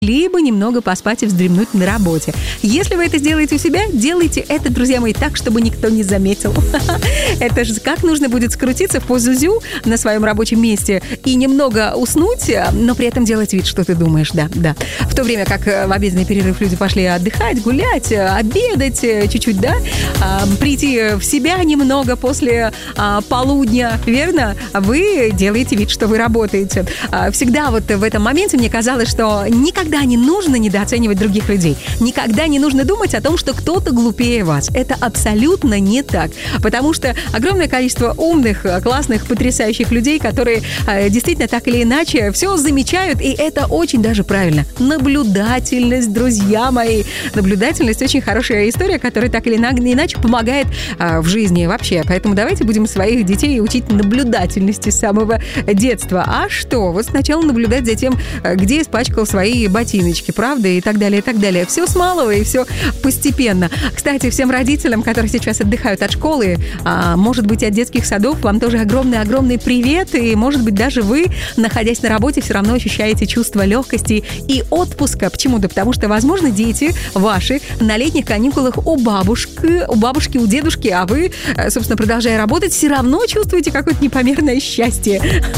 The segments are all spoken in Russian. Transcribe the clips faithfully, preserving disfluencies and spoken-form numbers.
либо немного поспать и вздремнуть на работе. Если вы это сделаете у себя, делайте это, друзья мои, так, чтобы никто не заметил. Это же как нужно будет скрутиться в позу зю на своем рабочем месте и немного уснуть, но при этом делать вид, что ты думаешь, да, да. В то время как в обеденный перерыв люди пошли отдыхать, гулять, обедать чуть-чуть, да, прийти в себя немного после полудня, верно? Вы делаете вид, что вы работаете. Всегда вот в этом моменте мне казалось, что никогда Никогда не нужно недооценивать других людей. Никогда не нужно думать о том, что кто-то глупее вас. Это абсолютно не так. Потому что огромное количество умных, классных, потрясающих людей, которые э, действительно так или иначе все замечают, и это очень даже правильно. Наблюдательность, друзья мои. Наблюдательность — очень хорошая история, которая так или иначе помогает э, в жизни вообще. Поэтому давайте будем своих детей учить наблюдательности с самого детства. А что? Вот сначала наблюдать за тем, где испачкал свои ботиночки, правда, и так далее, и так далее. Все с малого и все постепенно. Кстати, всем родителям, которые сейчас отдыхают от школы, а, может быть, от детских садов, вам тоже огромный-огромный привет, и, может быть, даже вы, находясь на работе, все равно ощущаете чувство легкости и отпуска. Почему? Да потому что, возможно, дети ваши на летних каникулах у бабушки, у бабушки, у дедушки, а вы, собственно, продолжая работать, все равно чувствуете какое-то непомерное счастье.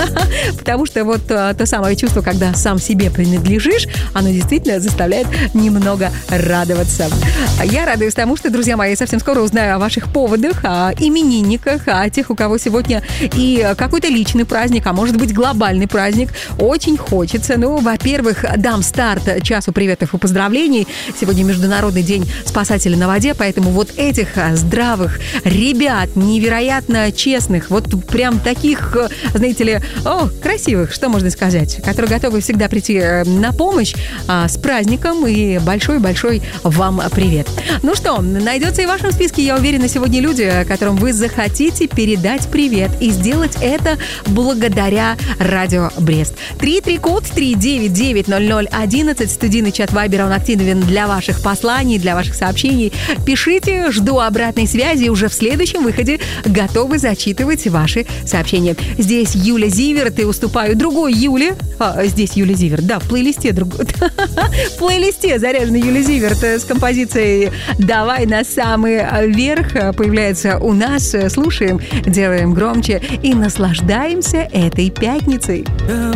Потому что вот то самое чувство, когда сам себе принадлежишь, оно действительно заставляет немного радоваться. Я радуюсь тому, что, друзья мои, совсем скоро узнаю о ваших поводах, о именинниках, о тех, у кого сегодня и какой-то личный праздник, а может быть глобальный праздник. Очень хочется. Ну, во-первых, дам старт часу приветов и поздравлений. Сегодня Международный день спасателей на воде, поэтому вот этих здравых ребят, невероятно честных, вот прям таких, знаете ли, о, красивых, что можно сказать, которые готовы всегда прийти на помощь, а, с праздником, и большой-большой вам привет. Ну что, найдется и в вашем списке, я уверена, сегодня люди, которым вы захотите передать привет, и сделать это благодаря Радио Брест. три три код три девять девять ноль ноль одиннадцать, студийный чат Вайбера, он активен для ваших посланий, для ваших сообщений. Пишите, жду обратной связи, уже в следующем выходе готовы зачитывать ваши сообщения. Здесь Юля Зиверт, и уступаю другой Юле. А, здесь Юля Зиверт, да, в плейлисте другой. В плейлисте заряженный Юля Зиверт с композицией «Давай на самый верх» появляется у нас. Слушаем, делаем громче и наслаждаемся этой пятницей.